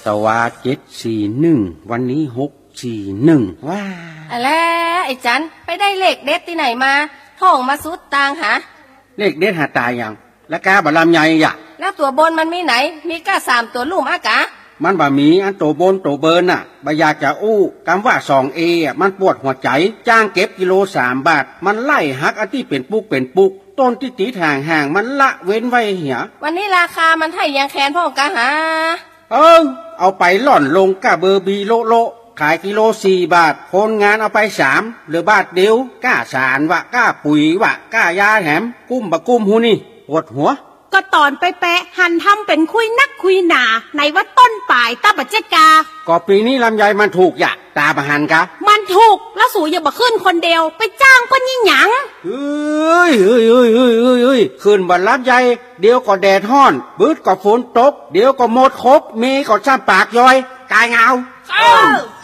ตะวา741วันนี้641ว้าอะไรไอ้จันไปได้เลขเด็ดที่ไหนมาท่องมาสุดตางหาเลขเด็ดหาตายอย่างและกาบะลำใหญ่ยะแล้วตัวบนมันมีไหนมีก้า3ตัวลุ่มอากะมันบะมีอันโตบนโตเบินน่ะบะอยากจะอู้คำว่า 2A อ่ะมันปวดหัวใจจ้างเก็บกิโล3 บาทมันไล่หักอันที่เป็นปุกต้นที่ตีทางห่างมันละเว้นไว้เหียวันนี้ราคามันให้ยังแคนพ่อกะหาเอาไปหล่อนลงกะเบอร์บีโลขายกิโล4 บาทคนงานเอาไป3เหลือบาทเดียวก้าสารวะก้าปุ๋ยวะก้ายาแถมกุ้มบะกุ้มหูนี่ปวดหัวก็ตอนไปแปะหันทำเป็นคุยนักคุยหนาในว่าต้นป่ายตาบัจเจกาก็ปีนี้ลำไยมันถูกอย่าตาบะหันกะมันถูกแล้วสูอย่าบะขึ้นคนเดียวไปจ้างก็ยิ่งหยังเฮ้ยขึ้นบะลำไยเดี๋ยวก็แดดห้อนบืดก็ฝนตกเดี๋ยวก็หมดครบมีก็ซ้ำปากย้อยกายเงา